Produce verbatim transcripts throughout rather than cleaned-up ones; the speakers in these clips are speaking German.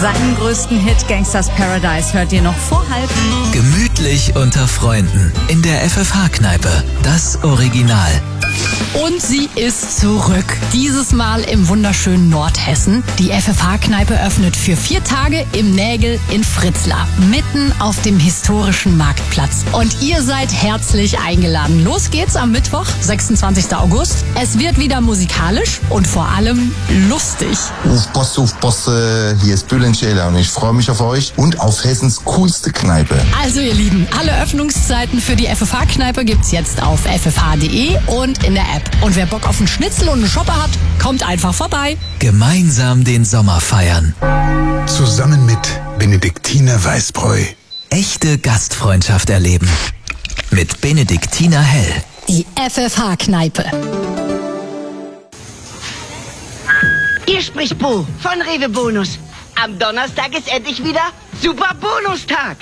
Seinen größten Hit Gangsters Paradise hört ihr noch vor halb. Gemütlich unter Freunden in der F F H-Kneipe. Das Original. Und sie ist zurück. Dieses Mal im wunderschönen Nordhessen. Die F F H-Kneipe öffnet für vier Tage im Nägel in Fritzlar. Mitten auf dem historischen Marktplatz. Und ihr seid herzlich eingeladen. Los geht's am Mittwoch, sechsundzwanzigsten August. Es wird wieder musikalisch und vor allem lustig. Uf, Uf, Bosse, hier ist Bülent Ceylan und ich freue mich auf euch und auf Hessens coolste Kneipe. Also ihr Lieben, alle Öffnungszeiten für die F F H-Kneipe gibt's jetzt auf f f h punkt d e und in der App. Und wer Bock auf einen Schnitzel und einen Shopper hat, kommt einfach vorbei. Gemeinsam den Sommer feiern. Zusammen mit Benediktiner Weißbräu. Echte Gastfreundschaft erleben. Mit Benediktiner Hell. Die F F H-Kneipe. Hier spricht Bo von Rewe Bonus. Am Donnerstag ist endlich wieder Super Bonustag.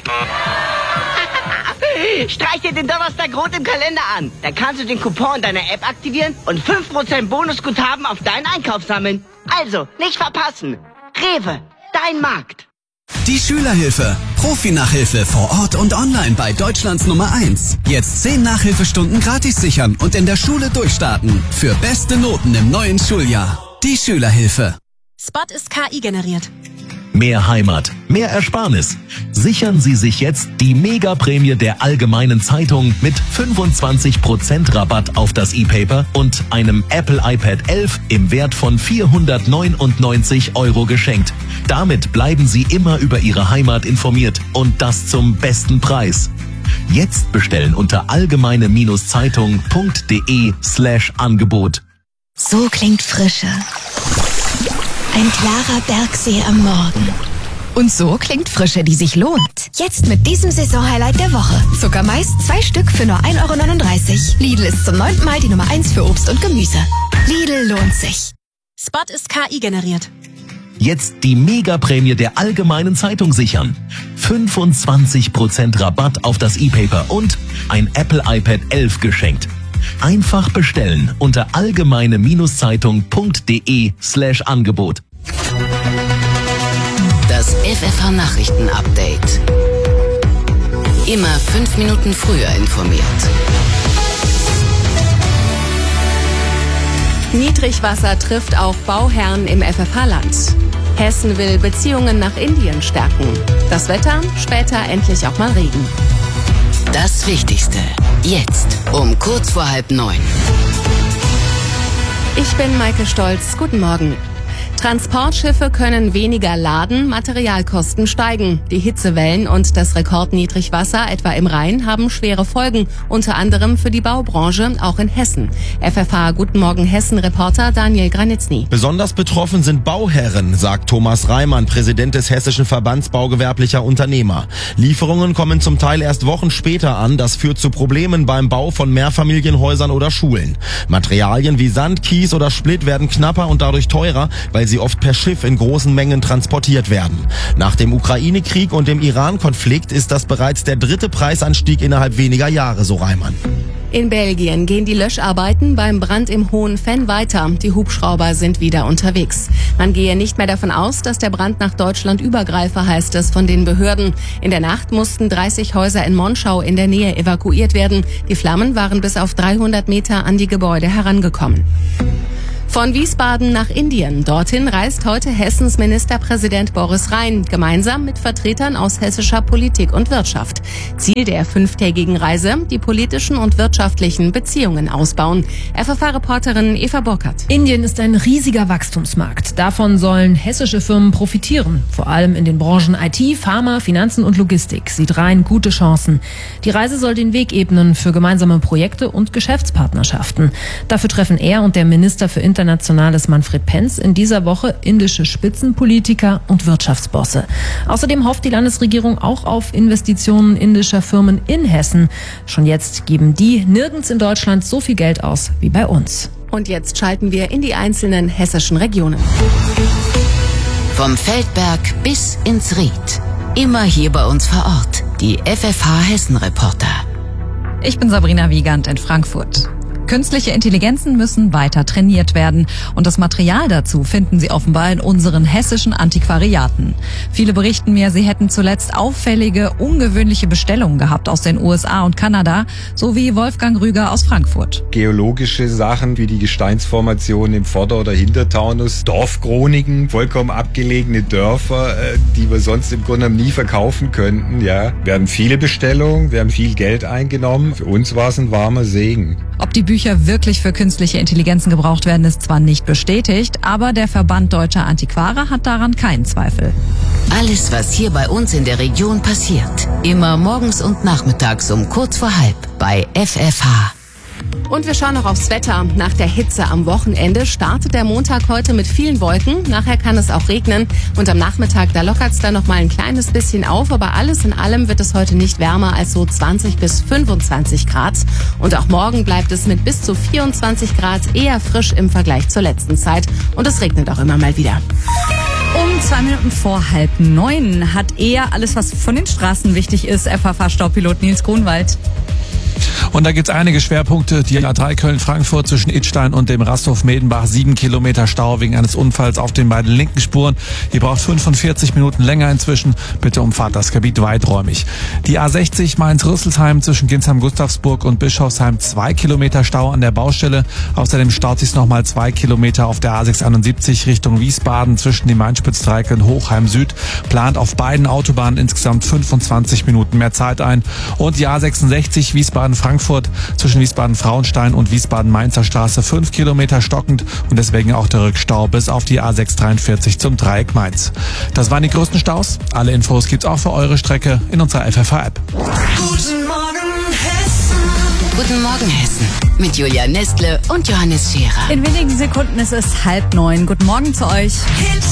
Streich dir den Donnerstag rot im Kalender an. Dann kannst du den Coupon in deiner App aktivieren und fünf Prozent Bonusguthaben auf deinen Einkauf sammeln. Also, nicht verpassen. Rewe, dein Markt. Die Schülerhilfe. Profi-Nachhilfe vor Ort und online bei Deutschlands Nummer eins. Jetzt zehn Nachhilfestunden gratis sichern und in der Schule durchstarten. Für beste Noten im neuen Schuljahr. Die Schülerhilfe. Spot ist K I generiert. Mehr Heimat, mehr Ersparnis. Sichern Sie sich jetzt die Megaprämie der Allgemeinen Zeitung mit fünfundzwanzig Prozent Rabatt auf das E-Paper und einem Apple iPad elf im Wert von vierhundertneunundneunzig Euro geschenkt. Damit bleiben Sie immer über Ihre Heimat informiert und das zum besten Preis. Jetzt bestellen unter allgemeine-zeitung.de slash Angebot. So klingt Frische. Ein klarer Bergsee am Morgen. Und so klingt Frische, die sich lohnt. Jetzt mit diesem Saisonhighlight der Woche. Zuckermais, zwei Stück für nur ein Euro neununddreißig. Lidl ist zum neunten Mal die Nummer eins für Obst und Gemüse. Lidl lohnt sich. Spot ist K I generiert. Jetzt die Megaprämie der Allgemeinen Zeitung sichern. fünfundzwanzig Prozent Rabatt auf das E-Paper und ein Apple iPad elf geschenkt. Einfach bestellen unter allgemeine-zeitung.de slash Angebot. Das F F H-Nachrichten-Update. Immer fünf Minuten früher informiert. Niedrigwasser trifft auch Bauherren im F F H-Land. Hessen will Beziehungen nach Indien stärken. Das Wetter, später endlich auch mal Regen. Das Wichtigste, jetzt um kurz vor halb neun. Ich bin Maike Stolz, guten Morgen. Transportschiffe können weniger laden, Materialkosten steigen. Die Hitzewellen und das Rekordniedrigwasser, etwa im Rhein, haben schwere Folgen, unter anderem für die Baubranche, auch in Hessen. F F H Guten Morgen Hessen-Reporter Daniel Granitzny. Besonders betroffen sind Bauherren, sagt Thomas Reimann, Präsident des Hessischen Verbands baugewerblicher Unternehmer. Lieferungen kommen zum Teil erst Wochen später an, das führt zu Problemen beim Bau von Mehrfamilienhäusern oder Schulen. Materialien wie Sand, Kies oder Splitt werden knapper und dadurch teurer, weil sie oft per Schiff in großen Mengen transportiert werden. Nach dem Ukraine-Krieg und dem Iran-Konflikt ist das bereits der dritte Preisanstieg innerhalb weniger Jahre, so Reimann. In Belgien gehen die Löscharbeiten beim Brand im Hohen Venn weiter. Die Hubschrauber sind wieder unterwegs. Man gehe nicht mehr davon aus, dass der Brand nach Deutschland übergreife, heißt es von den Behörden. In der Nacht mussten dreißig Häuser in Monschau in der Nähe evakuiert werden. Die Flammen waren bis auf dreihundert Meter an die Gebäude herangekommen. Von Wiesbaden nach Indien. Dorthin reist heute Hessens Ministerpräsident Boris Rhein, gemeinsam mit Vertretern aus hessischer Politik und Wirtschaft. Ziel der fünftägigen Reise, die politischen und wirtschaftlichen Beziehungen ausbauen. F F H-Reporterin Eva Burkhardt. Indien ist ein riesiger Wachstumsmarkt. Davon sollen hessische Firmen profitieren. Vor allem in den Branchen I T, Pharma, Finanzen und Logistik sieht Rhein gute Chancen. Die Reise soll den Weg ebnen für gemeinsame Projekte und Geschäftspartnerschaften. Dafür treffen er und der Minister für Internationales Manfred Penz in dieser Woche indische Spitzenpolitiker und Wirtschaftsbosse. Außerdem hofft die Landesregierung auch auf Investitionen indischer Firmen in Hessen. Schon jetzt geben die nirgends in Deutschland so viel Geld aus wie bei uns. Und jetzt schalten wir in die einzelnen hessischen Regionen. Vom Feldberg bis ins Ried. Immer hier bei uns vor Ort. Die F F H Hessen-Reporter. Ich bin Sabrina Wiegand in Frankfurt. Künstliche Intelligenzen müssen weiter trainiert werden. Und das Material dazu finden Sie offenbar in unseren hessischen Antiquariaten. Viele berichten mir, sie hätten zuletzt auffällige, ungewöhnliche Bestellungen gehabt aus den U S A und Kanada, so wie Wolfgang Rüger aus Frankfurt. Geologische Sachen wie die Gesteinsformation im Vorder- oder Hintertaunus, Dorfchroniken, vollkommen abgelegene Dörfer, die wir sonst im Grunde nie verkaufen könnten. Ja, wir haben viele Bestellungen, wir haben viel Geld eingenommen. Für uns war es ein warmer Segen. Ob die Bücher wirklich für künstliche Intelligenzen gebraucht werden, ist zwar nicht bestätigt, aber der Verband Deutscher Antiquare hat daran keinen Zweifel. Alles, was hier bei uns in der Region passiert, immer morgens und nachmittags um kurz vor halb bei F F H. Und wir schauen noch aufs Wetter. Nach der Hitze am Wochenende startet der Montag heute mit vielen Wolken. Nachher kann es auch regnen. Und am Nachmittag, da lockert es dann noch mal ein kleines bisschen auf. Aber alles in allem wird es heute nicht wärmer als so zwanzig bis fünfundzwanzig Grad. Und auch morgen bleibt es mit bis zu vierundzwanzig Grad eher frisch im Vergleich zur letzten Zeit. Und es regnet auch immer mal wieder. Um zwei Minuten vor halb neun hat er alles, was von den Straßen wichtig ist. F H H-Staupilot Nils Grunwald. Und da gibt's einige Schwerpunkte. Die A drei Köln-Frankfurt zwischen Idstein und dem Rasthof Medenbach. Sieben Kilometer Stau wegen eines Unfalls auf den beiden linken Spuren. Ihr braucht fünfundvierzig Minuten länger inzwischen. Bitte umfahrt das Gebiet weiträumig. Die A sechzig Mainz-Rüsselsheim zwischen Ginsheim-Gustavsburg und Bischofsheim. Zwei Kilometer Stau an der Baustelle. Außerdem staut sich nochmal zwei Kilometer auf der A sechsundsiebzig Richtung Wiesbaden zwischen dem Mainspitzdreieck und Hochheim Süd. Plant auf beiden Autobahnen insgesamt fünfundzwanzig Minuten mehr Zeit ein. Und die A sechsundsechzig Wiesbaden-Frankfurt zwischen Wiesbaden-Frauenstein und Wiesbaden-Mainzer Straße fünf Kilometer stockend und deswegen auch der Rückstau bis auf die A sechshundertdreiundvierzig zum Dreieck Mainz. Das waren die größten Staus. Alle Infos gibt's auch für eure Strecke in unserer F F H-App. Guten Morgen Hessen. Guten Morgen Hessen. Mit Julia Nestle und Johannes Scherer. In wenigen Sekunden ist es halb neun. Guten Morgen zu euch.